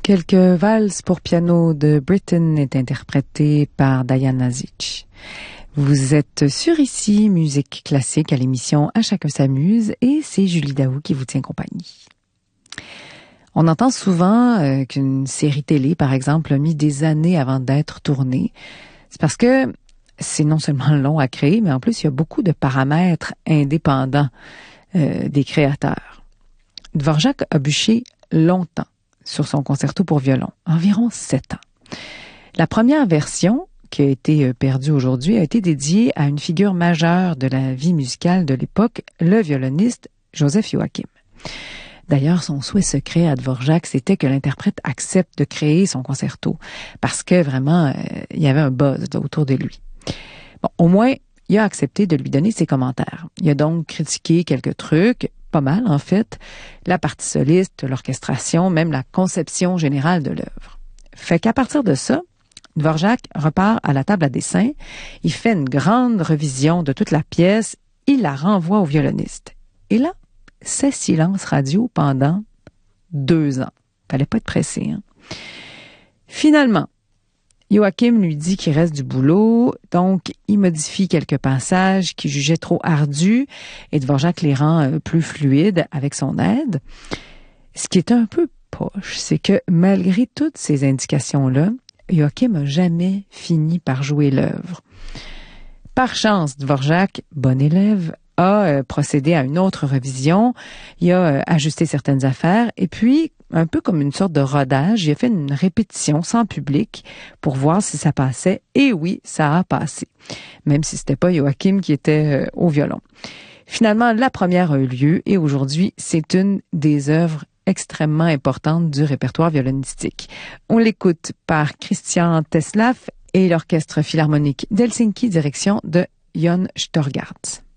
Quelques valses pour piano de Britten est interprété par Diana Zic. Vous êtes sur ici, Musique classique à l'émission À chacun s'amuse et c'est Julie Daou qui vous tient compagnie. On entend souvent qu'une série télé, par exemple, a mis des années avant d'être tournée. C'est parce que c'est non seulement long à créer, mais en plus, il y a beaucoup de paramètres indépendants des créateurs. Dvorak a bûché longtemps sur son concerto pour violon, environ 7 ans. La première version, qui a été perdue aujourd'hui, a été dédiée à une figure majeure de la vie musicale de l'époque, le violoniste Joseph Joachim. D'ailleurs, son souhait secret à Dvorak, c'était que l'interprète accepte de créer son concerto, parce que vraiment, il y avait un buzz autour de lui. Bon, au moins, il a accepté de lui donner ses commentaires. Il a donc critiqué quelques trucs, pas mal en fait, la partie soliste, l'orchestration, même la conception générale de l'œuvre. Fait qu'à partir de ça, Dvorak repart à la table à dessin, il fait une grande revision de toute la pièce, il la renvoie au violoniste. Et là, c'est silence radio pendant 2 ans. Fallait pas être pressé, hein. Finalement, Joachim lui dit qu'il reste du boulot, donc il modifie quelques passages qu'il jugeait trop ardus et Dvorak les rend plus fluides avec son aide. Ce qui est un peu poche, c'est que malgré toutes ces indications-là, Joachim n'a jamais fini par jouer l'œuvre. Par chance, Dvorak, bon élève, a procédé à une autre revision, il a ajusté certaines affaires et puis, un peu comme une sorte de rodage, il a fait une répétition sans public pour voir si ça passait. Et oui, ça a passé, même si c'était pas Joachim qui était au violon. Finalement, la première a eu lieu et aujourd'hui, c'est une des œuvres extrêmement importantes du répertoire violonistique. On l'écoute par Christian Teslav et l'Orchestre philharmonique d'Helsinki, direction de Jon Storgard.